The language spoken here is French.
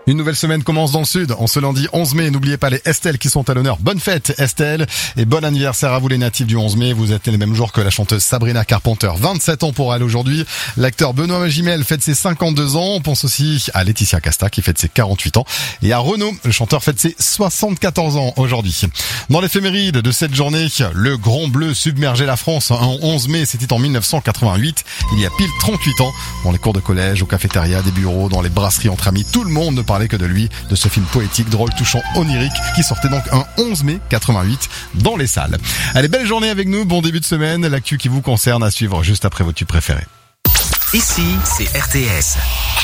Une nouvelle semaine commence dans le sud, en ce lundi 11 mai. N'oubliez pas les Estelle qui sont à l'honneur. Bonne fête Estelle et bon anniversaire à vous les natifs du 11 mai. Vous êtes les mêmes jours que la chanteuse Sabrina Carpenter. 27 ans pour elle aujourd'hui. L'acteur Benoît Magimel fête ses 52 ans. On pense aussi à Laetitia Casta qui fête ses 48 ans. Et à Renaud, le chanteur fête ses 74 ans aujourd'hui. Dans l'éphéméride de cette journée, le Grand Bleu submergeait la France en 11 mai. C'était en 1988. Il y a pile 38 ans. Dans les cours de collège, aux cafétérias, des bureaux, dans les brasseries entre amis, tout le monde ne parlait que de lui, de ce film poétique, drôle, touchant, onirique, qui sortait donc un 11 mai 88 dans les salles. Allez, belle journée avec nous, bon début de semaine, l'actu qui vous concerne à suivre juste après vos tubes préférés. Ici, c'est RTS.